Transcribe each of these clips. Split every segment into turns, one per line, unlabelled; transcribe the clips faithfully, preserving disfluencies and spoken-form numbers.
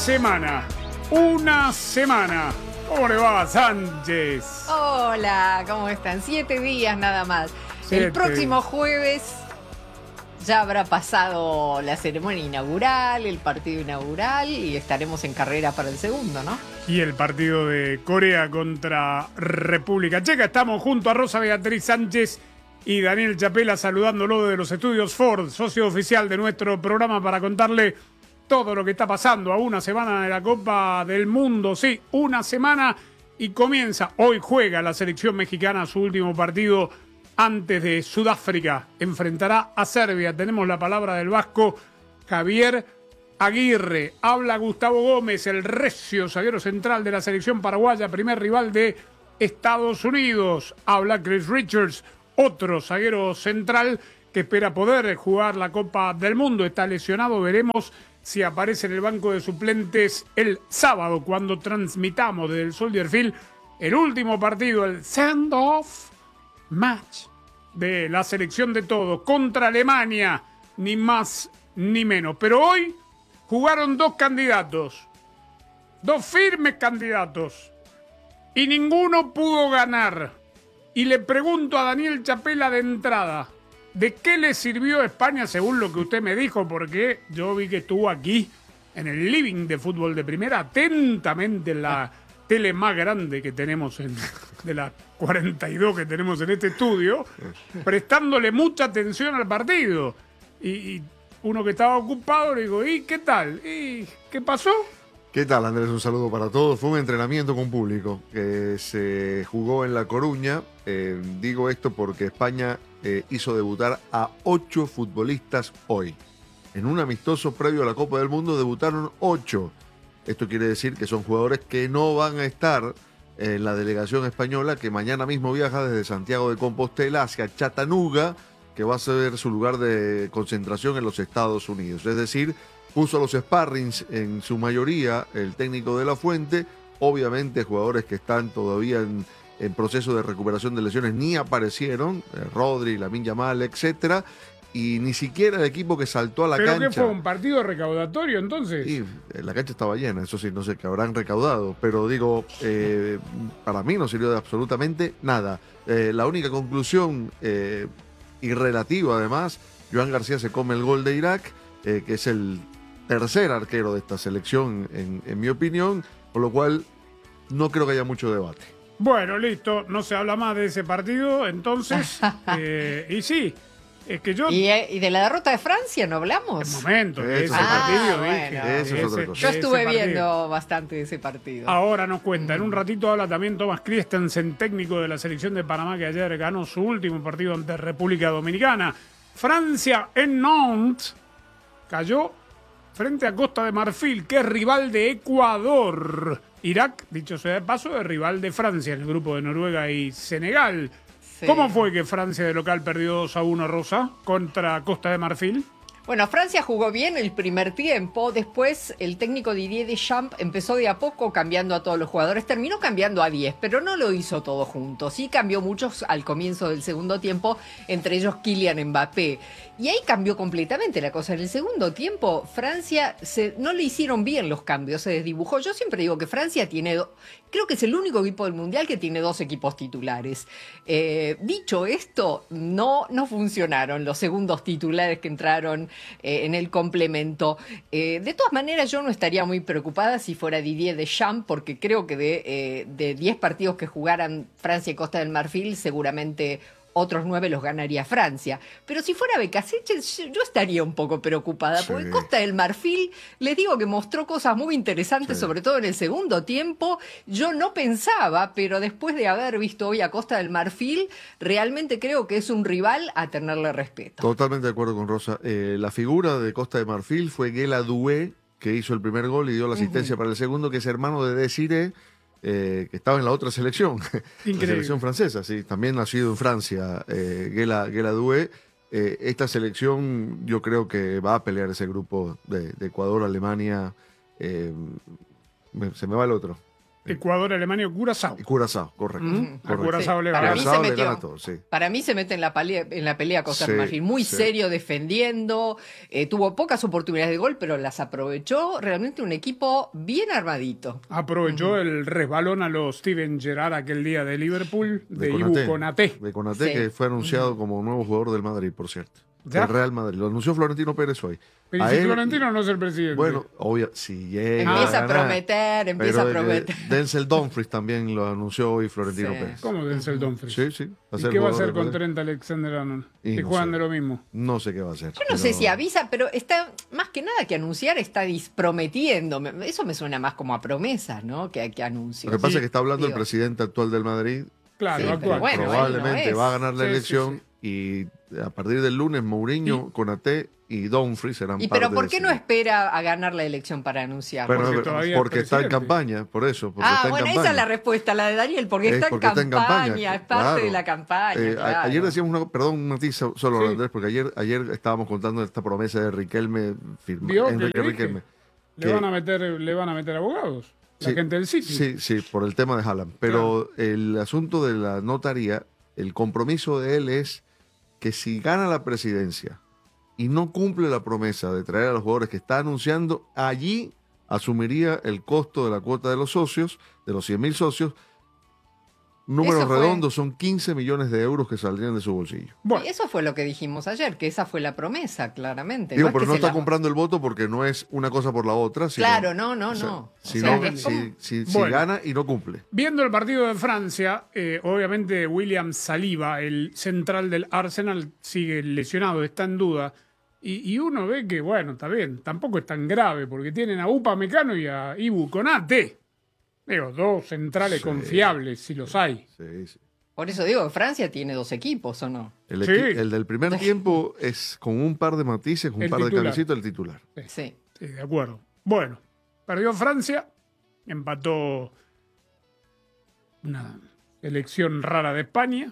semana. Una semana. ¿Cómo le va, Sánchez?
Hola, ¿cómo están? Siete días nada más.
Siete.
El próximo jueves ya habrá pasado la ceremonia inaugural, el partido inaugural y estaremos en carrera para el segundo, ¿no?
Y el partido de Corea contra República Checa. Estamos junto a Rosa Beatriz Sánchez y Daniel Chapela saludándolo desde los estudios Ford, socio oficial de nuestro programa, para contarle todo lo que está pasando a una semana de la Copa del Mundo. Sí, una semana y comienza. Hoy juega la selección mexicana su último partido antes de Sudáfrica. Enfrentará a Serbia. Tenemos la palabra del vasco Javier Aguirre. Habla Gustavo Gómez, el recio zaguero central de la selección paraguaya, primer rival de Estados Unidos. Habla Chris Richards, otro zaguero central que espera poder jugar la Copa del Mundo. Está lesionado, veremos si aparece en el banco de suplentes el sábado cuando transmitamos desde el Soldier Field el último partido, el send-off match de la selección de todos contra Alemania, ni más ni menos. Pero hoy jugaron dos candidatos, dos firmes candidatos, y ninguno pudo ganar. Y le pregunto a Daniel Chapela de entrada, ¿de qué le sirvió a España según lo que usted me dijo? Porque yo vi que estuvo aquí en el living de Fútbol de Primera, atentamente en la tele más grande que tenemos, en, de las cuarenta y dos que tenemos en este estudio, prestándole mucha atención al partido. Y, y uno que estaba ocupado le digo, ¿y qué tal? ¿Y qué pasó?
¿Qué tal, Andrés? Un saludo para todos. Fue un entrenamiento con público que se jugó en La Coruña. Eh, digo esto porque España eh, hizo debutar a ocho futbolistas hoy. En un amistoso previo a la Copa del Mundo debutaron ocho. Esto quiere decir que son jugadores que no van a estar en la delegación española, que mañana mismo viaja desde Santiago de Compostela hacia Chattanooga, que va a ser su lugar de concentración en los Estados Unidos. Es decir, puso los sparrings en su mayoría el técnico de La Fuente. Obviamente jugadores que están todavía en, en proceso de recuperación de lesiones ni aparecieron, eh, Rodri, Lamine Yamal, etcétera, y ni siquiera el equipo que saltó a la
¿Pero
cancha.
qué fue, un partido recaudatorio entonces?
Sí, la cancha estaba llena, eso sí, no sé qué habrán recaudado, pero digo, eh, para mí no sirvió de absolutamente nada. Eh, la única conclusión, eh, y relativa además, Joan García se come el gol de Irak, eh, que es el tercer arquero de esta selección, en, en mi opinión, con lo cual no creo que haya mucho debate.
Bueno, listo, no se habla más de ese partido, entonces, eh, y sí, es que yo...
¿Y, y de la derrota de Francia no hablamos?
Un momento, de
Eso
ese
es
partido,
bueno.
dije.
Eso es
de
otra
ese-
cosa.
Yo
de ese
estuve
partido.
viendo bastante de ese partido.
Ahora nos cuenta, en un ratito habla también Thomas Christensen, técnico de la selección de Panamá, que ayer ganó su último partido ante República Dominicana. Francia en Nantes cayó frente a Costa de Marfil, que es rival de Ecuador. Irak, dicho sea de paso, es rival de Francia en el grupo de Noruega y Senegal.
Sí.
¿Cómo fue que Francia de local perdió dos a uno, Rosa, contra Costa de Marfil?
Bueno, Francia jugó bien el primer tiempo, después el técnico Didier Deschamps empezó de a poco cambiando a todos los jugadores, terminó cambiando a diez, pero no lo hizo todo junto, sí cambió muchos al comienzo del segundo tiempo, entre ellos Kylian Mbappé, y ahí cambió completamente la cosa. En el segundo tiempo Francia se, no le hicieron bien los cambios, se desdibujó. Yo siempre digo que Francia tiene, do, creo que es el único equipo del Mundial que tiene dos equipos titulares. Eh, dicho esto, no, no funcionaron los segundos titulares que entraron Eh, en el complemento. Eh, de todas maneras, yo no estaría muy preocupada si fuera Didier Deschamps, porque creo que de eh, de diez partidos que jugaran Francia y Costa del Marfil, seguramente otros nueve los ganaría Francia. Pero si fuera Becasseche, yo estaría un poco preocupada,
Sí.
porque Costa del Marfil, les digo que mostró cosas muy interesantes,
Sí.
sobre todo en el segundo tiempo. Yo no pensaba, pero después de haber visto hoy a Costa del Marfil, realmente creo que es un rival a tenerle respeto.
Totalmente de acuerdo con Rosa. Eh, la figura de Costa de Marfil fue Guela Doué, que hizo el primer gol y dio la asistencia uh-huh. para el segundo, que es hermano de Desiré, eh, que estaba en la otra selección, la selección francesa, sí, también nacido en Francia, eh, Guela, Guela Doué. Eh, esta selección yo creo que va a pelear ese grupo de, de Ecuador, Alemania, eh, me, se me va el otro.
Ecuador, Alemania, Curazao.
Y Curazao, correcto.
¿Mm?
correcto.
A Curazao
Sí,
le
para
gana.
mí se
Curazao le
metió.
gana todo, sí.
Para mí se mete en la pelea, en la pelea con San
Sí,
Martín, muy
sí.
serio defendiendo, eh, tuvo pocas oportunidades de gol, pero las aprovechó, realmente un equipo bien armadito.
Aprovechó uh-huh. el resbalón a los Steven Gerrard aquel día de Liverpool, de, de Ibu Konaté.
De Konaté, sí. que fue anunciado uh-huh. como nuevo jugador del Madrid, por cierto.
¿Ya?
Del Real Madrid. Lo anunció Florentino Pérez hoy.
Pero
a
si
él,
Florentino no es el presidente.
Bueno, obvio, si llega
Empieza
a,
a prometer, empieza
pero
a prometer.
De, Denzel Dumfries también lo anunció hoy Florentino
Sí.
Pérez.
¿Cómo Denzel Dumfries?
Sí, sí.
¿Y qué va a hacer con Trent Alexander-Arnold? ¿Que
no
juegan
sé.
de lo mismo?
No sé qué va a hacer.
Yo no pero... sé si avisa, pero está más que nada que anunciar, está prometiendo. Eso me suena más como a promesas, ¿no? Que, que anuncios.
Lo que pasa
sí.
es que está hablando
Digo.
el presidente actual del Madrid.
Claro,
sí,
actual.
Bueno,
probablemente
no
va a ganar la
sí,
elección
sí, sí.
y a partir del lunes Mourinho,
¿Y?
Konaté y Dumfries serán
¿Y
parte
pero por qué
de
no
ese...
espera a ganar la elección para anunciar?
Bueno,
Porque
porque,
todavía
porque
es
está en
presidente.
campaña, por eso. Porque
Ah,
está en
bueno,
campaña.
esa es la respuesta, la de Daniel, porque,
Es
está,
porque
en
está en
campaña,
campaña,
es parte
claro.
de la campaña.
Eh,
claro.
Ayer decíamos, una, perdón, un matiz solo,
Sí.
Andrés, porque ayer, ayer estábamos contando esta promesa de Riquelme, firma,
¿Vio que
Enrique
le dije?
Riquelme.
Le
que-
van a meter, le van a meter abogados. La
Sí,
gente del City.
Sí, sí, por el tema de Haaland. Pero el asunto de la notaría, el compromiso de él es que si gana la presidencia y no cumple la promesa de traer a los jugadores que está anunciando, allí asumiría el costo de la cuota de los socios, de los cien mil socios. Números
Eso fue-
redondos son quince millones de euros que saldrían de su bolsillo.
Bueno,
Y eso fue lo que dijimos ayer, que esa fue la promesa, claramente.
Digo,
es
pero
que
no
se
está
la-
comprando el voto porque no es una cosa por la otra. Sino,
Claro, no, no,
o sea,
no. O
Si,
sea,
no-
es como-
si- si- si
Bueno.
gana y no cumple.
viendo el partido de Francia, eh, obviamente William Saliba, el central del Arsenal, sigue lesionado, está en duda. Y, y uno ve que, bueno, está bien, tampoco es tan grave, porque tienen a Upamecano y a Ibu Konaté. Digo, dos centrales
Sí.
confiables, si los hay.
Sí, sí.
Por eso digo, Francia tiene dos equipos, ¿o no?
El,
Sí.
equi- el del primer tiempo es con un par de matices, con un
El
par
titular.
de camisitos, el titular.
Sí.
Sí, de acuerdo. Bueno, perdió Francia, empató una elección rara de España.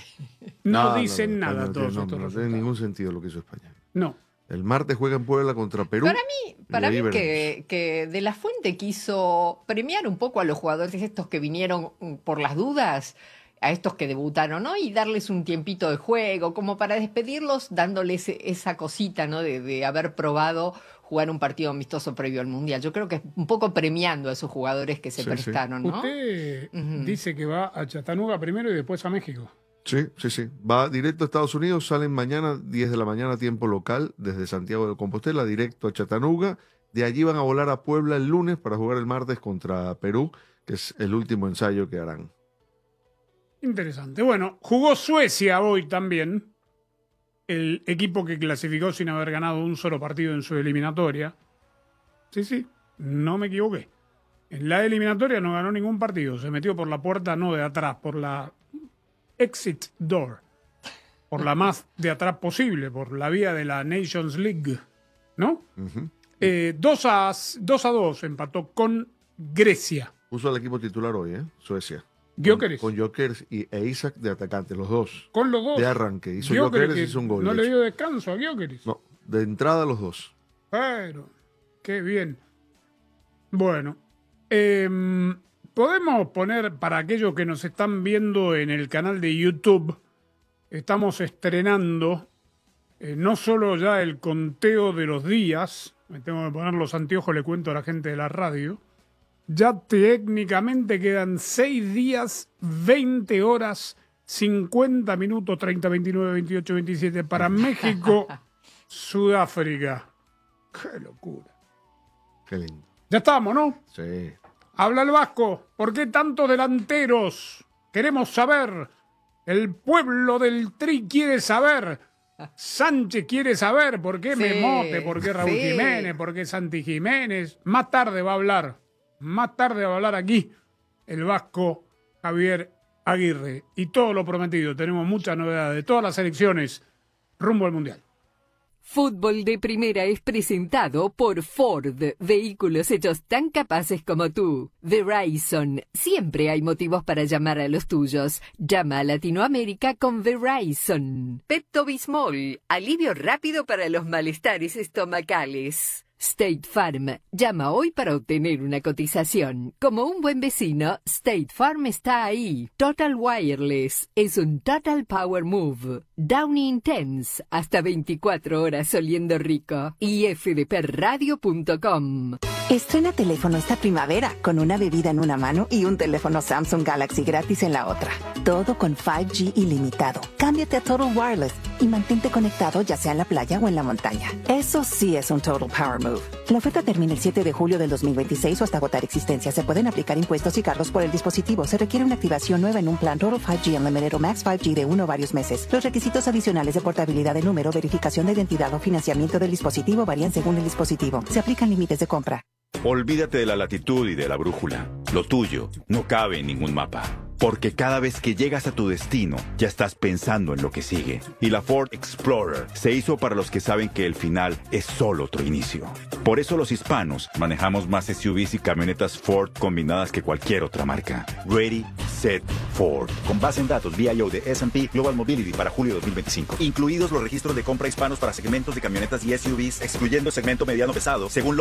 No, dicen
no,
nada
no,
todos
no,
estos
no, no tiene
resultados.
ningún sentido lo que hizo España.
No.
El martes juega en Puebla contra Perú.
Para mí, para
y ahí
mí
veremos.
que, que De La Fuente quiso premiar un poco a los jugadores estos que vinieron mm, por las dudas, a estos que debutaron, ¿no? Y darles un tiempito de juego, como para despedirlos, dándoles esa cosita, ¿no? De, de haber probado jugar un partido amistoso previo al Mundial. Yo creo que es un poco premiando a esos jugadores que se
Sí,
prestaron, ¿no?
Usted
Ujú.
dice que va a Chattanooga primero y después a México.
Sí, sí, sí. Va directo a Estados Unidos, salen mañana, diez de la mañana, tiempo local, desde Santiago de Compostela, directo a Chattanooga. De allí van a volar a Puebla el lunes para jugar el martes contra Perú, que es el último ensayo que harán.
Interesante. Bueno, jugó Suecia hoy también. El equipo que clasificó sin haber ganado un solo partido en su eliminatoria. Sí, sí, no me equivoqué. En la eliminatoria no ganó ningún partido. Se metió por la puerta no de atrás, por la exit door. Por la más de atrás posible, por la vía de la Nations League. ¿No?
Ujú.
Eh, dos a dos empató con Grecia.
Puso al equipo titular hoy, ¿eh? Suecia.
Gyökeres.
Con, con Gyökeres y, e Isaac de atacante, los dos.
Con los dos.
De arranque. Hizo
Gyökeres,
Gyökeres
que
y hizo un gol.
no
de
le
hecho.
dio descanso a Gyökeres.
No, de entrada los dos.
Pero, qué bien. Bueno, eh, podemos poner para aquellos que nos están viendo en el canal de YouTube, estamos estrenando eh, no solo ya el conteo de los días, me tengo que poner los anteojos, le cuento a la gente de la radio, ya técnicamente quedan seis días, veinte horas, cincuenta minutos, treinta, veintinueve, veintiocho, veintisiete para México, Sudáfrica. ¡Qué locura!
Qué lindo.
Ya estamos, ¿no?
Sí.
Habla el Vasco. ¿Por qué tantos delanteros? Queremos saber. El pueblo del Tri quiere saber. Sánchez quiere saber por qué
Sí,
Memote, por qué Raúl
sí.
Jiménez, por qué Santi Jiménez. Más tarde va a hablar. Más tarde va a hablar aquí el Vasco Javier Aguirre. Y todo lo prometido. Tenemos muchas novedades de todas las elecciones rumbo al Mundial.
Fútbol de Primera es presentado por Ford, vehículos hechos tan capaces como tú. Verizon, siempre hay motivos para llamar a los tuyos. Llama a Latinoamérica con Verizon. Pepto Bismol, alivio rápido para los malestares estomacales. State Farm. Llama hoy para obtener una cotización. Como un buen vecino, State Farm está ahí. Total Wireless es un Total Power Move. Downy Intense, hasta veinticuatro horas oliendo rico. Y f d p radio punto com.
Estrena teléfono esta primavera con una bebida en una mano y un teléfono Samsung Galaxy gratis en la otra. Todo con cinco G ilimitado. Cámbiate a Total Wireless y mantente conectado ya sea en la playa o en la montaña. Eso sí es un Total Power Move. La oferta termina el siete de julio del dos mil veintiséis o hasta agotar existencia. Se pueden aplicar impuestos y cargos por el dispositivo. Se requiere una activación nueva en un plan Total cinco G Unlimited o Max cinco G de uno o varios meses. Los requisitos adicionales de portabilidad de número, verificación de identidad o financiamiento del dispositivo varían según el dispositivo. Se aplican límites de compra.
Olvídate de la latitud y de la brújula. Lo tuyo no cabe en ningún mapa. Porque cada vez que llegas a tu destino, ya estás pensando en lo que sigue. Y la Ford Explorer se hizo para los que saben que el final es solo otro inicio. Por eso los hispanos manejamos más S U Vs y camionetas Ford combinadas que cualquier otra marca. Ready, Set, Ford.
Con base en datos V I O de S and P Global Mobility para julio de dos mil veinticinco. Incluidos los registros de compra hispanos para segmentos de camionetas y S U Vs, excluyendo el segmento mediano pesado, según